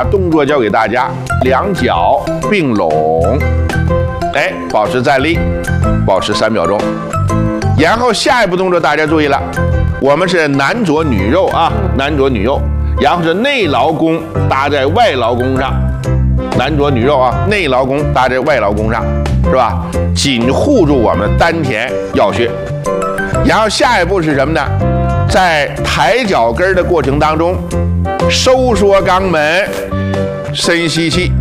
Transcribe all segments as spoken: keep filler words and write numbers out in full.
动作教给大家，两脚并拢，哎，保持站立，保持三秒钟。然后下一步动作大家注意了，我们是男左女右啊，男左女右，然后是内劳宫搭在外劳宫上，男左女右啊，内劳宫搭在外劳宫上，是吧？紧护住我们的丹田要穴。然后下一步是什么呢？在抬脚跟的过程当中，收缩肛门，深吸气，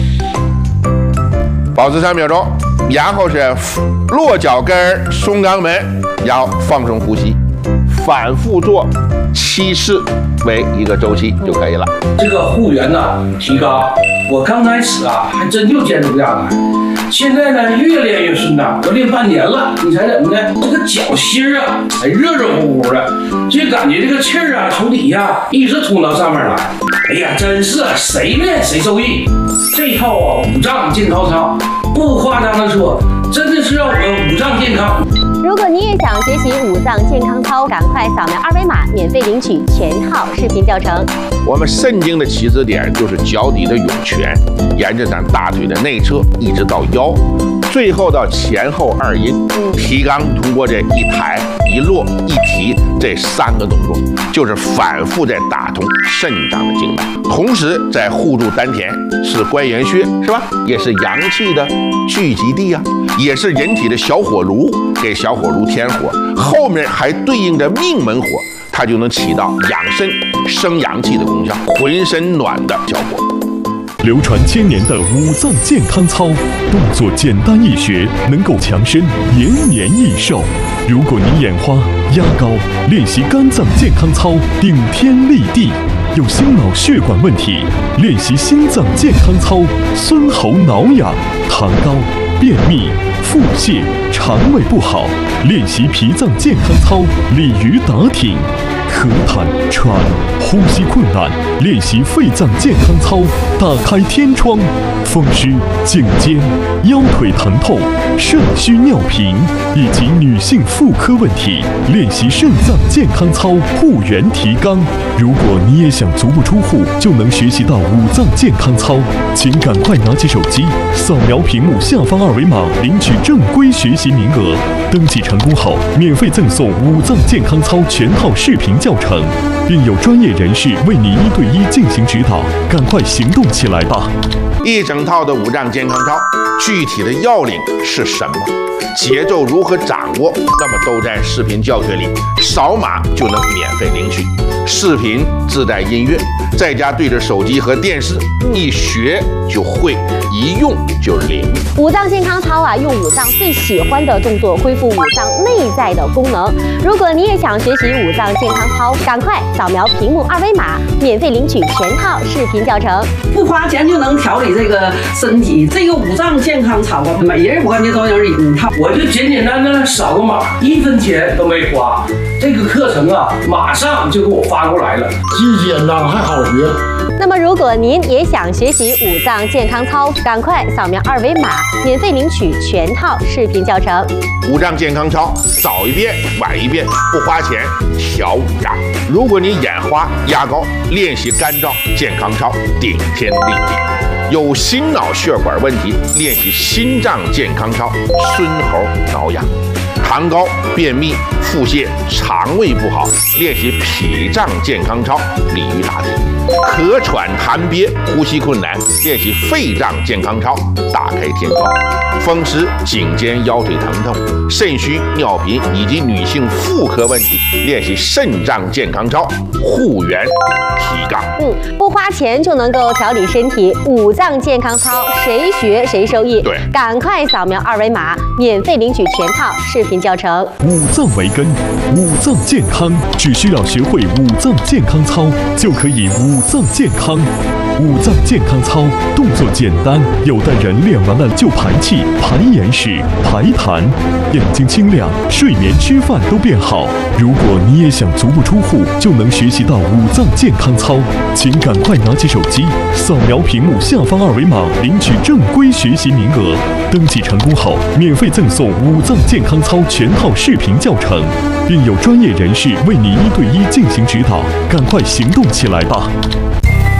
保持三秒钟。然后是落脚跟，松肛门，然后放松呼吸，反复做七次为一个周期就可以了。 这个护缘呐，提高，我刚开始啊还真就坚持不下来，现在呢越练越顺呐，都练半年了。你猜怎么的？这个脚心啊，哎热热乎乎的，就感觉这个气儿啊从底下一直通到上面来。哎呀，真是谁练谁受益。这套啊五脏健康操，不夸张的说，真的是让我们五脏健康。 如果你也想学习五脏健康操，赶快扫描二维码，免费领取全套视频教程。 我们肾经的起止点就是脚底的涌泉，沿着咱大腿的内侧一直到腰，最后到前后二阴。提肛通过这一抬一落一提这三个动作，就是反复在打通肾脏的经脉，同时在护住丹田，是关元穴是吧？也是阳气的聚集地啊，也是人体的小火炉，给小火炉添火，后面还对应着命门火，它就能起到养肾生阳气的功效，浑身暖的效果。 流传千年的五脏健康操，动作简单易学，能够强身延年益寿。如果你眼花、压高，练习肝脏健康操顶天立地；有心脑血管问题，练习心脏健康操孙喉挠痒；痰高、便秘、腹泻、肠胃不好，练习脾脏健康操鲤鱼打挺；咳痰、喘、呼吸困难，练习肺脏健康操打开天窗；风湿、颈肩、腰腿疼痛、肾虚尿频以及女性妇科问题，练习肾脏健康操护元提肛。如果你也想足不出户就能学习到五脏健康操，请赶快拿起手机扫描屏幕下方二维码，领取正规学习名额。登记成功后，免费赠送五脏健康操全套视频教程，并有专业人士为你一对一进行指导。赶快行动起来吧！ 一整套的五脏健康操，具体的要领是什么？节奏如何掌握？那么都在视频教学里，扫码就能免费领取。视频自带音乐，在家对着手机和电视，一学就会，一用就灵。 五脏健康操啊，用五脏最喜欢的动作恢复五脏内在的功能。如果你也想学习五脏健康操，赶快扫描屏幕二维码，免费领取全套视频教程。 不花钱就能调理这个身体，这个五脏健康操啊，每人我感觉都有一套。 我就简简单单扫个码，一分钱都没花。这个课程啊，马上就给我发过来了， 既简单还好学。 那么，如果您也想学习五脏健康操，赶快扫描二维码，免费领取全套视频教程。 五脏健康操，早一遍晚一遍，不花钱调五脏。如果你眼花压高，练习肝脏健康操，顶天立地。有心脑血管问题，练习心脏健康操，孙喉挠痒；痰高、便秘、腹泻、肠胃不好，练习脾脏健康操，鲤鱼打挺；咳喘痰憋、呼吸困难，练习肺脏健康操，打开天窗；风湿、颈肩、腰腿疼痛、肾虚、尿频以及女性妇科问题，练习肾脏健康操，护元提肛。 嗯，不花钱就能够调理身体，五脏健康操谁学谁受益。 对， 赶快扫描二维码，免费领取全套视频教程。 五脏为根，五脏健康，只需要学会五脏健康操，就可以五脏健康。五脏健康操动作简单，有的人练完了就排气、排眼屎、排痰，眼睛清亮，睡眠、吃饭都变好。如果你也想足不出户就能学习到五脏健康操，请赶快拿起手机扫描屏幕下方二维码，领取正规学习名额。登记成功后，免费赠送五脏健康操全套视频教程，并有专业人士为你一对一进行指导。赶快行动起来吧！